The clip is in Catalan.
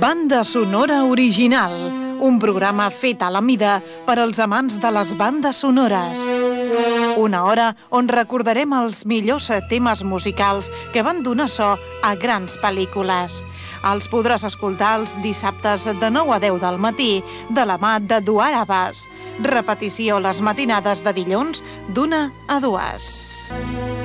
Banda sonora original, un programa fet a la mida per als amants de les bandes sonores. Una hora on recordarem els millors temes musicals que van donar so a grans pel·lícules. Els podràs escoltar els dissabtes de 9 a 10 del matí de la mà d'Eduard Abbas. Repetició les matinades de dilluns d'1 a 2.